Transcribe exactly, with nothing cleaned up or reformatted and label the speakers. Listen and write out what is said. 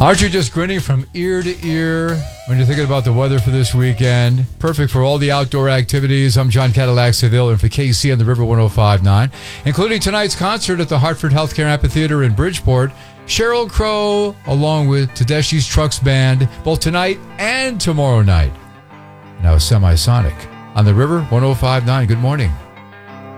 Speaker 1: Aren't you just grinning from ear to ear when you're thinking about the weather for this weekend? Perfect for all the outdoor activities. I'm John Cadillac Seville, and for K C on the River one oh five point nine, including tonight's concert at the Hartford Healthcare Amphitheater in Bridgeport. Sheryl Crow, along with Tedeschi's Trucks Band, both tonight and tomorrow night. Now Semisonic on the River one oh five point nine. Good morning.